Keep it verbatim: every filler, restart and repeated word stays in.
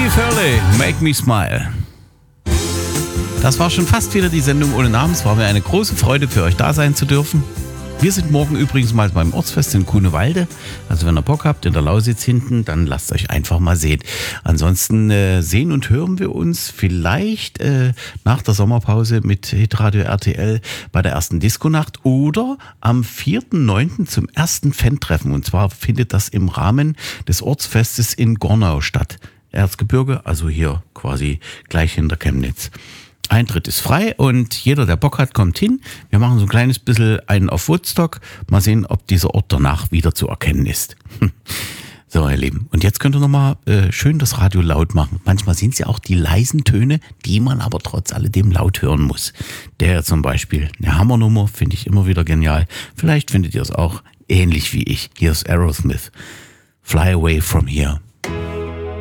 Steve Hurley, Make Me Smile. Das war schon fast wieder die Sendung ohne Namen. Es war mir eine große Freude, für euch da sein zu dürfen. Wir sind morgen übrigens mal beim Ortsfest in Kuhnewalde. Also wenn ihr Bock habt, in der Lausitz hinten, dann lasst euch einfach mal sehen. Ansonsten äh, sehen und hören wir uns vielleicht äh, nach der Sommerpause mit Hitradio R T L bei der ersten Disco-Nacht oder am vierten neunten zum ersten Fan-Treffen. Und zwar findet das im Rahmen des Ortsfestes in Gornau statt. Erzgebirge, also hier quasi gleich hinter Chemnitz. Eintritt ist frei und jeder, der Bock hat, kommt hin. Wir machen so ein kleines bisschen einen auf Woodstock. Mal sehen, ob dieser Ort danach wieder zu erkennen ist. So, ihr Lieben. Und jetzt könnt ihr nochmal äh, schön das Radio laut machen. Manchmal sind es ja auch die leisen Töne, die man aber trotz alledem laut hören muss. Der zum Beispiel, eine Hammernummer, finde ich immer wieder genial. Vielleicht findet ihr es auch ähnlich wie ich. Hier ist Aerosmith. Fly Away From Here.